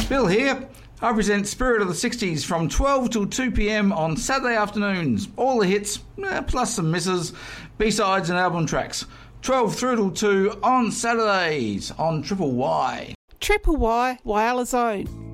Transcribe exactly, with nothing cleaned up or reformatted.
Bill here. I present Spirit of the sixties from twelve till two p.m. on Saturday afternoons. All the hits, eh, plus some misses, B-sides and album tracks. twelve through till two on Saturdays on Triple Y. Triple Y, Whyalla Zone.